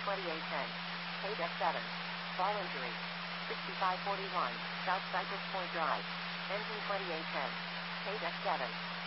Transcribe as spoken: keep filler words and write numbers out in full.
twenty-eight ten. Paid F seven. Fall injury. sixty-five forty-one. South Cypress Point Drive. Engine twenty-eight ten. Paid F seven.